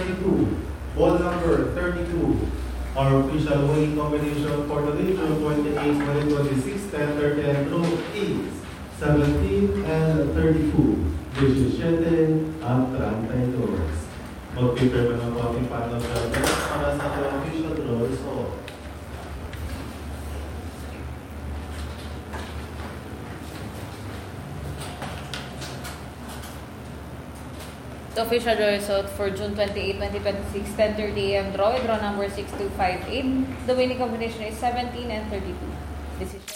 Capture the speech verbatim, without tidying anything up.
thirty-two. Ball number thirty-two. Our official winning combination for today, June twenty-eighth, twenty twenty-six, ten thirty and draw is seventeen and thirty-two. seventy-seven at thirty-two. Mag-prepare pa ng konting final shelter para sa ating official draw result. The official draw result for June twenty-eighth, twenty twenty-six, ten thirty a m draw, draw number six two five eight. The winning combination is seventeen and thirty-two. This is